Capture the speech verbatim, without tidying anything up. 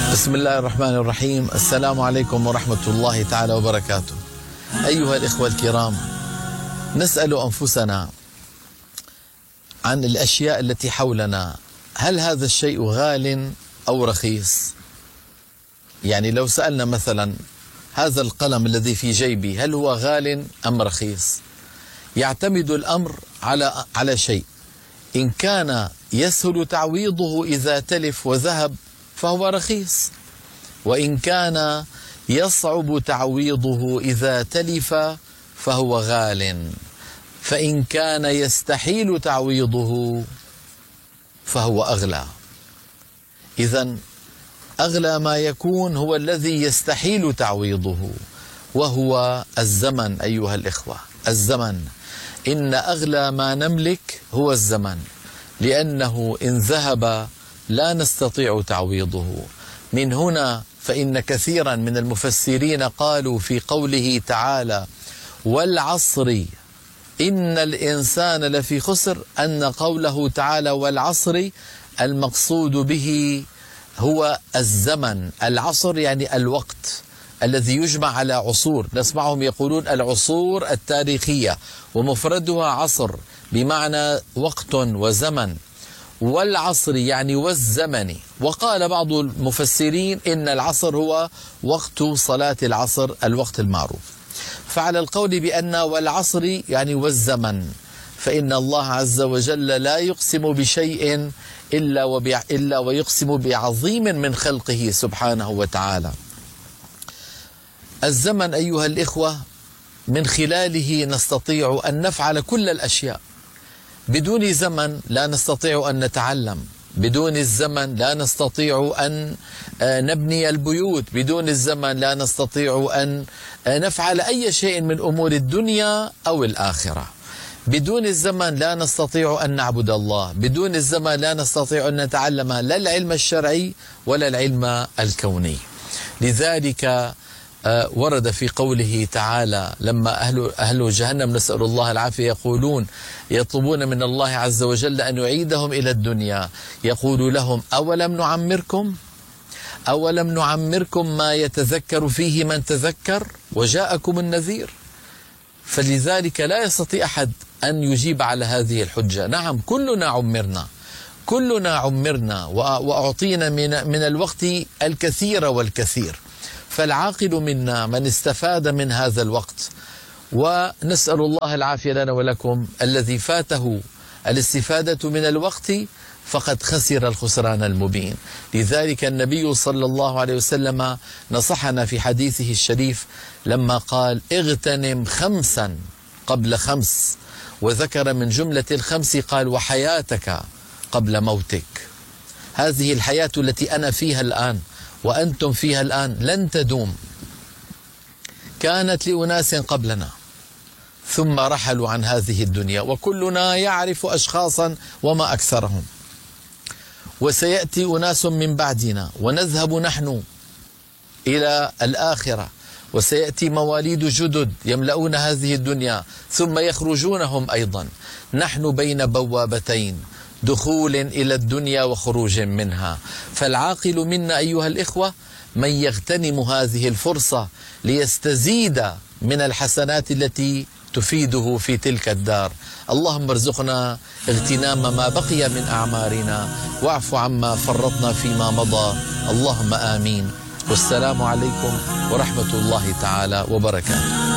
بسم الله الرحمن الرحيم. السلام عليكم ورحمة الله تعالى وبركاته. أيها الإخوة الكرام، نسأل أنفسنا عن الأشياء التي حولنا، هل هذا الشيء غال أو رخيص؟ يعني لو سألنا مثلا هذا القلم الذي في جيبي هل هو غال أم رخيص؟ يعتمد الأمر على على شيء، إن كان يسهل تعويضه إذا تلف وذهب فهو رخيص، وإن كان يصعب تعويضه إذا تلف فهو غال، فإن كان يستحيل تعويضه فهو أغلى. إذن أغلى ما يكون هو الذي يستحيل تعويضه، وهو الزمن. أيها الإخوة، الزمن، إن أغلى ما نملك هو الزمن، لأنه إن ذهب لا نستطيع تعويضه. من هنا فإن كثيرا من المفسرين قالوا في قوله تعالى والعصر إن الإنسان لفي خسر، أن قوله تعالى والعصر المقصود به هو الزمن. العصر يعني الوقت الذي يجمع على عصور، نسمعهم يقولون العصور التاريخية، ومفردها عصر بمعنى وقت وزمن، والعصر يعني والزمن. وقال بعض المفسرين إن العصر هو وقت صلاة العصر، الوقت المعروف. فعلى القول بأن والعصر يعني والزمن، فإن الله عز وجل لا يقسم بشيء إلا, وبع إلا ويقسم بعظيم من خلقه سبحانه وتعالى. الزمن أيها الإخوة من خلاله نستطيع أن نفعل كل الأشياء. بدون زمن لا نستطيع أن نتعلم، بدون الزمن لا نستطيع أن نبني البيوت، بدون الزمن لا نستطيع أن نفعل أي شيء من أمور الدنيا أو الآخرة. بدون الزمن لا نستطيع أن نعبد الله، بدون الزمن لا نستطيع أن نتعلم لا العلم الشرعي ولا العلم الكوني. لذلك ورد في قوله تعالى لما أهل, أهل جهنم نسأل الله العافية يقولون يطلبون من الله عز وجل أن يعيدهم إلى الدنيا، يقول لهم أولم نعمركم أولم نعمركم ما يتذكر فيه من تذكر وجاءكم النذير. فلذلك لا يستطيع أحد أن يجيب على هذه الحجة. نعم، كلنا عمرنا كلنا عمرنا وأعطينا من, من الوقت الكثير والكثير، فالعاقل منا من استفاد من هذا الوقت، ونسأل الله العافية لنا ولكم. الذي فاته الاستفادة من الوقت فقد خسر الخسران المبين. لذلك النبي صلى الله عليه وسلم نصحنا في حديثه الشريف لما قال اغتنم خمسا قبل خمس، وذكر من جملة الخمس قال وحياتك قبل موتك. هذه الحياة التي أنا فيها الآن وأنتم فيها الآن لن تدوم، كانت لأناس قبلنا ثم رحلوا عن هذه الدنيا، وكلنا يعرف أشخاصا وما أكثرهم، وسيأتي أناس من بعدنا ونذهب نحن إلى الآخرة، وسيأتي مواليد جدد يملؤون هذه الدنيا ثم يخرجونهم أيضا. نحن بين بوابتين، دخول إلى الدنيا وخروج منها. فالعاقل منا أيها الإخوة من يغتنم هذه الفرصة ليستزيد من الحسنات التي تفيده في تلك الدار. اللهم ارزقنا اغتنام ما بقي من أعمارنا، واعف عما فرطنا فيما مضى، اللهم آمين. والسلام عليكم ورحمة الله تعالى وبركاته.